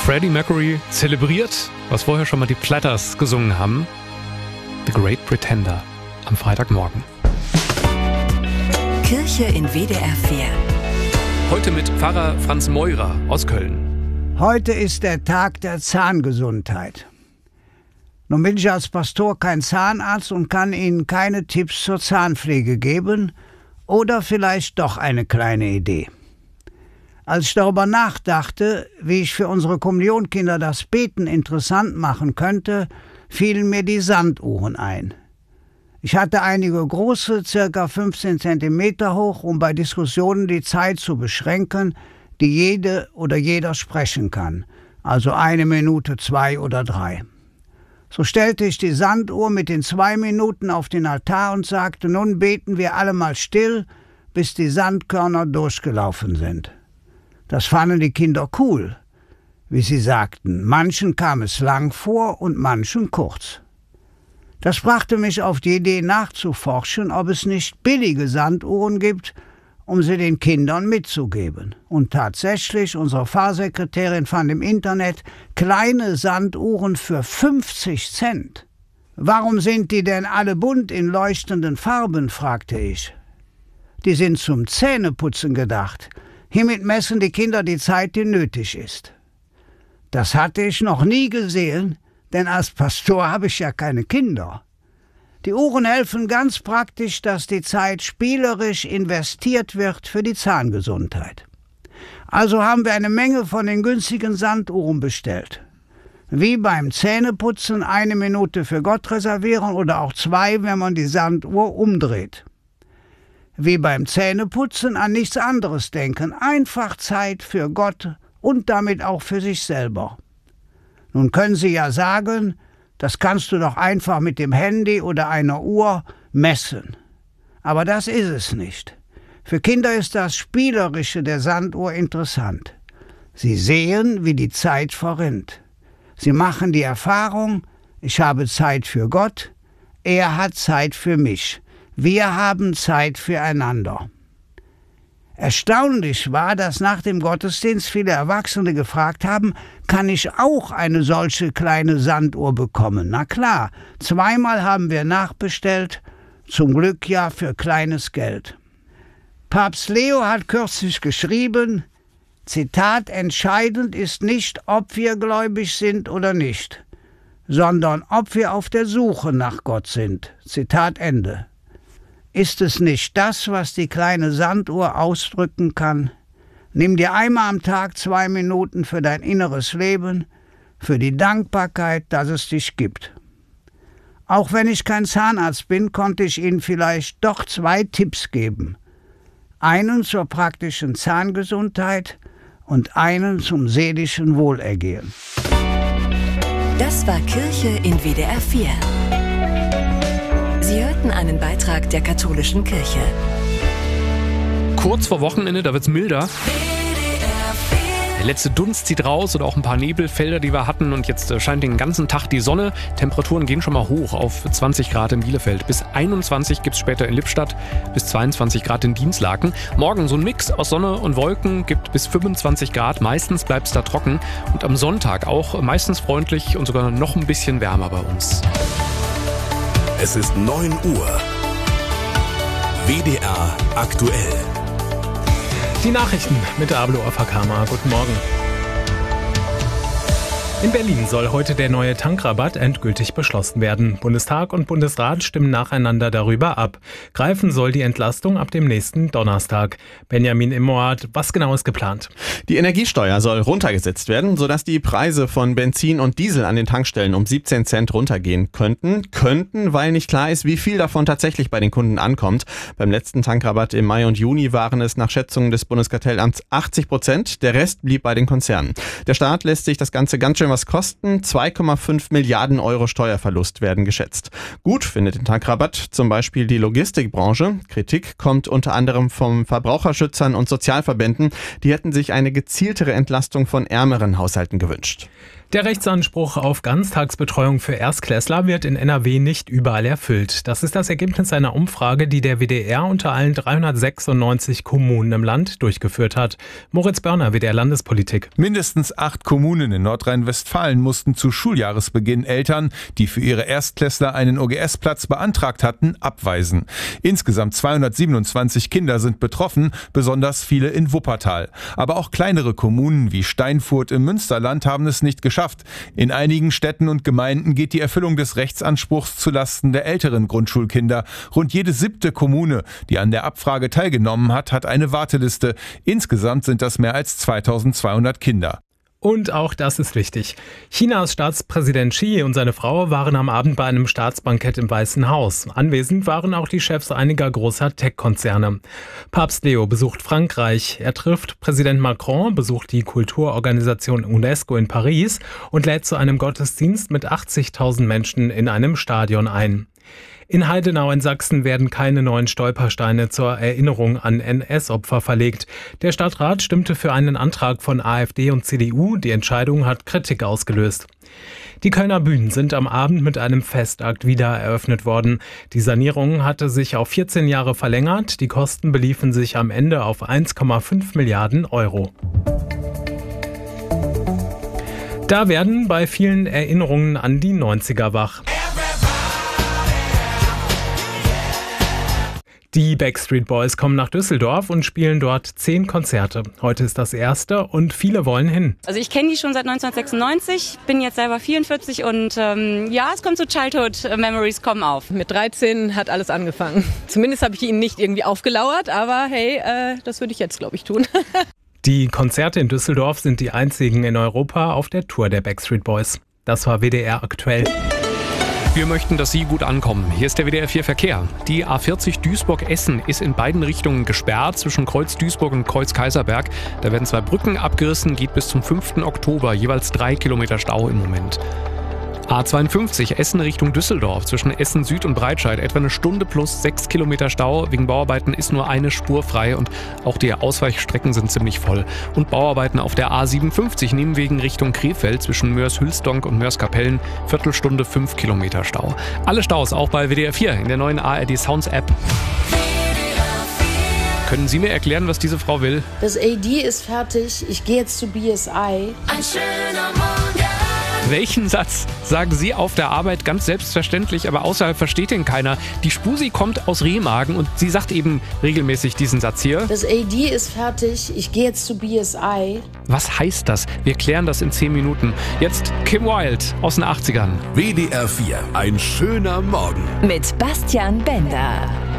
Freddie Mercury zelebriert, was vorher schon mal die Platters gesungen haben. The Great Pretender am Freitagmorgen. Kirche in WDR 4. Heute mit Pfarrer Franz Meurer aus Köln. Heute ist der Tag der Zahngesundheit. Nun bin ich als Pastor kein Zahnarzt und kann Ihnen keine Tipps zur Zahnpflege geben oder vielleicht doch eine kleine Idee. Als ich darüber nachdachte, wie ich für unsere Kommunionkinder das Beten interessant machen könnte, fielen mir die Sanduhren ein. Ich hatte einige große, ca. 15 cm hoch, um bei Diskussionen die Zeit zu beschränken, die jede oder jeder sprechen kann, also 1 Minute, 2 oder 3. So stellte ich die Sanduhr mit den 2 Minuten auf den Altar und sagte, nun beten wir alle mal still, bis die Sandkörner durchgelaufen sind. Das fanden die Kinder cool, wie sie sagten. Manchen kam es lang vor und manchen kurz. Das brachte mich auf die Idee nachzuforschen, ob es nicht billige Sanduhren gibt, um sie den Kindern mitzugeben. Und tatsächlich, unsere Pfarrsekretärin fand im Internet kleine Sanduhren für 50 Cent. Warum sind die denn alle bunt in leuchtenden Farben, fragte ich. Die sind zum Zähneputzen gedacht. Hiermit messen die Kinder die Zeit, die nötig ist. Das hatte ich noch nie gesehen, denn als Pastor habe ich ja keine Kinder. Die Uhren helfen ganz praktisch, dass die Zeit spielerisch investiert wird für die Zahngesundheit. Also haben wir eine Menge von den günstigen Sanduhren bestellt. Wie beim Zähneputzen 1 Minute für Gott reservieren oder auch 2, wenn man die Sanduhr umdreht. Wie beim Zähneputzen an nichts anderes denken, einfach Zeit für Gott und damit auch für sich selber. Nun können Sie ja sagen, das kannst du doch einfach mit dem Handy oder einer Uhr messen. Aber das ist es nicht. Für Kinder ist das Spielerische der Sanduhr interessant. Sie sehen, wie die Zeit verrinnt. Sie machen die Erfahrung, ich habe Zeit für Gott, er hat Zeit für mich. Wir haben Zeit füreinander. Erstaunlich war, dass nach dem Gottesdienst viele Erwachsene gefragt haben, kann ich auch eine solche kleine Sanduhr bekommen? Na klar, 2-mal haben wir nachbestellt, zum Glück ja für kleines Geld. Papst Leo hat kürzlich geschrieben, Zitat, entscheidend ist nicht, ob wir gläubig sind oder nicht, sondern ob wir auf der Suche nach Gott sind. Zitat Ende. Ist es nicht das, was die kleine Sanduhr ausdrücken kann? Nimm dir einmal am Tag 2 Minuten für dein inneres Leben, für die Dankbarkeit, dass es dich gibt. Auch wenn ich kein Zahnarzt bin, konnte ich Ihnen vielleicht doch 2 Tipps geben. Einen zur praktischen Zahngesundheit und einen zum seelischen Wohlergehen. Das war Kirche in WDR 4. Sie hörten einen Beitrag der katholischen Kirche. Kurz vor Wochenende, da wird's milder. Der letzte Dunst zieht raus oder auch ein paar Nebelfelder, die wir hatten. Und jetzt scheint den ganzen Tag die Sonne. Temperaturen gehen schon mal hoch auf 20 Grad in Bielefeld. Bis 21 gibt's später in Lippstadt, bis 22 Grad in Dinslaken. Morgen so ein Mix aus Sonne und Wolken, gibt bis 25 Grad. Meistens bleibt's da trocken. Und am Sonntag auch meistens freundlich und sogar noch ein bisschen wärmer bei uns. Es ist 9 Uhr. WDR aktuell. Die Nachrichten mit Ablo Afakama. Guten Morgen. In Berlin soll heute der neue Tankrabatt endgültig beschlossen werden. Bundestag und Bundesrat stimmen nacheinander darüber ab. Greifen soll die Entlastung ab dem nächsten Donnerstag. Benjamin Immoat, was genau ist geplant? Die Energiesteuer soll runtergesetzt werden, sodass die Preise von Benzin und Diesel an den Tankstellen um 17 Cent runtergehen könnten, weil nicht klar ist, wie viel davon tatsächlich bei den Kunden ankommt. Beim letzten Tankrabatt im Mai und Juni waren es nach Schätzungen des Bundeskartellamts 80%. Der Rest blieb bei den Konzernen. Der Staat lässt sich das Ganze ganz schön was kosten. 2,5 Milliarden Euro Steuerverlust werden geschätzt. Gut findet den Tankrabatt zum Beispiel die Logistikbranche. Kritik kommt unter anderem von Verbraucherschützern und Sozialverbänden. Die hätten sich eine gezieltere Entlastung von ärmeren Haushalten gewünscht. Der Rechtsanspruch auf Ganztagsbetreuung für Erstklässler wird in NRW nicht überall erfüllt. Das ist das Ergebnis einer Umfrage, die der WDR unter allen 396 Kommunen im Land durchgeführt hat. Moritz Börner, WDR Landespolitik. Mindestens 8 Kommunen in Nordrhein-Westfalen mussten zu Schuljahresbeginn Eltern, die für ihre Erstklässler einen OGS-Platz beantragt hatten, abweisen. Insgesamt 227 Kinder sind betroffen, besonders viele in Wuppertal. Aber auch kleinere Kommunen wie Steinfurt im Münsterland haben es nicht geschafft. In einigen Städten und Gemeinden geht die Erfüllung des Rechtsanspruchs zulasten der älteren Grundschulkinder. Rund jede 7. Kommune, die an der Abfrage teilgenommen hat, hat eine Warteliste. Insgesamt sind das mehr als 2200 Kinder. Und auch das ist wichtig. Chinas Staatspräsident Xi und seine Frau waren am Abend bei einem Staatsbankett im Weißen Haus. Anwesend waren auch die Chefs einiger großer Tech-Konzerne. Papst Leo besucht Frankreich. Er trifft Präsident Macron, besucht die Kulturorganisation UNESCO in Paris und lädt zu einem Gottesdienst mit 80.000 Menschen in einem Stadion ein. In Heidenau in Sachsen werden keine neuen Stolpersteine zur Erinnerung an NS-Opfer verlegt. Der Stadtrat stimmte für einen Antrag von AfD und CDU. Die Entscheidung hat Kritik ausgelöst. Die Kölner Bühnen sind am Abend mit einem Festakt wieder eröffnet worden. Die Sanierung hatte sich auf 14 Jahre verlängert. Die Kosten beliefen sich am Ende auf 1,5 Milliarden Euro. Da werden bei vielen Erinnerungen an die 90er wach. Die Backstreet Boys kommen nach Düsseldorf und spielen dort 10 Konzerte. Heute ist das erste und viele wollen hin. Also ich kenne die schon seit 1996, bin jetzt selber 44 und es kommt so Childhood Memories kommen auf. Mit 13 hat alles angefangen. Zumindest habe ich ihnen nicht irgendwie aufgelauert, aber hey, das würde ich jetzt, glaube ich, tun. Die Konzerte in Düsseldorf sind die einzigen in Europa auf der Tour der Backstreet Boys. Das war WDR aktuell. Wir möchten, dass Sie gut ankommen. Hier ist der WDR 4 Verkehr. Die A40 Duisburg-Essen ist in beiden Richtungen gesperrt, zwischen Kreuz Duisburg und Kreuz Kaiserberg. Da werden 2 Brücken abgerissen, geht bis zum 5. Oktober, jeweils 3 Kilometer Stau im Moment. A52 Essen Richtung Düsseldorf, zwischen Essen Süd und Breitscheid, etwa eine Stunde plus 6 Kilometer Stau. Wegen Bauarbeiten ist nur eine Spur frei und auch die Ausweichstrecken sind ziemlich voll. Und Bauarbeiten auf der A57 Nehmwegen Richtung Krefeld, zwischen Mörs-Hülsdonk und Mörs-Kapellen, Viertelstunde 5 Kilometer Stau. Alle Staus auch bei WDR 4 in der neuen ARD Sounds App. Können Sie mir erklären, was diese Frau will? Das AD ist fertig, ich gehe jetzt zu BSI. Ein schöner Morgen. Welchen Satz sagen Sie auf der Arbeit ganz selbstverständlich, aber außerhalb versteht ihn keiner? Die Spusi kommt aus Remagen und sie sagt eben regelmäßig diesen Satz hier. Das AD ist fertig, ich gehe jetzt zu BSI. Was heißt das? Wir klären das in 10 Minuten. Jetzt Kim Wilde aus den 80ern. WDR 4, ein schöner Morgen. Mit Bastian Bender.